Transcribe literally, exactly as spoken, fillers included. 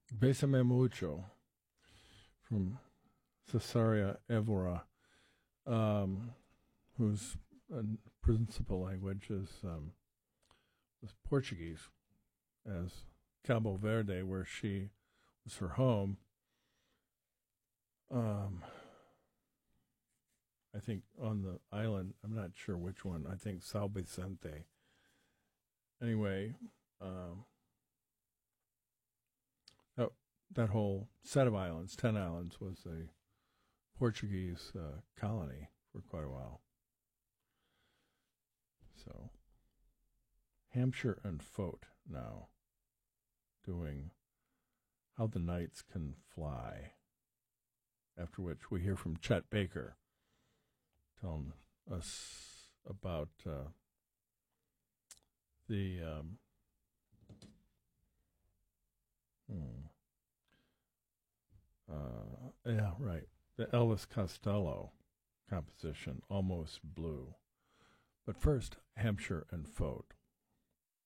Besame mucho from Caesarea Evora, um, whose uh, principal language is um, was Portuguese, as Cabo Verde, where she was her home. Um, I think on the island, I'm not sure which one. I think São Vicente. Anyway, um, that, that whole set of islands, ten islands, was a Portuguese uh, colony for quite a while. So, Hampshire and Fote now doing How the Nights Can Fly. After which we hear from Chet Baker telling us about uh, the um, hmm, uh, yeah, right, the Elvis Costello composition, Almost Blue. But first, Hampshire and Fote.